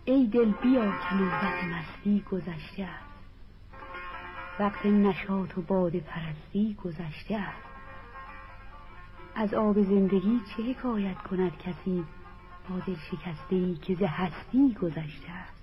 ای دل بیا که نوبت مستی گذشته است، وقت نشاط و باده پرستی گذشته است. از آب زندگی چه حکایت کند کسی با دل شکسته‌ای که ز هستی گذشته است.